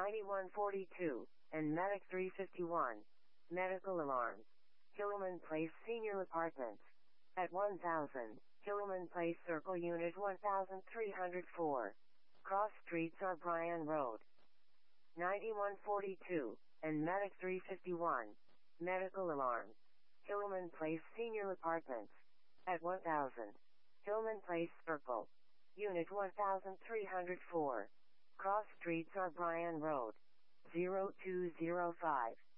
9142, and Medic 351. Medical alarm. Hillman Place Senior Apartments. At 1000, Hillman Place Circle Unit 1304. Cross Streets are Bryan Road. 9142, and Medic 351. Medical alarm. Hillman Place Senior Apartments. At 1000, Hillman Place Circle. Unit 1304. Cross Streets are Bryan Road. 0205.